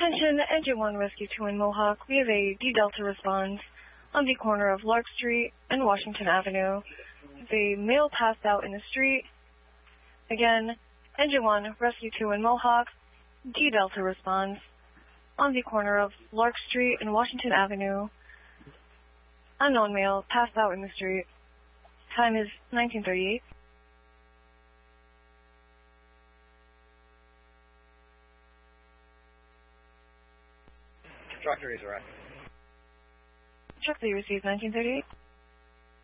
Attention, Engine 1 Rescue 2 in Mohawk. We have a D-Delta response on the corner of Lark Street and Washington Avenue. The male passed out in the street. Again, Engine 1 Rescue 2 in Mohawk. D-Delta response on the corner of Lark Street and Washington Avenue. Unknown male passed out in the street. Time is 19:38. Truck to resurrect. Truck that you received, 1938.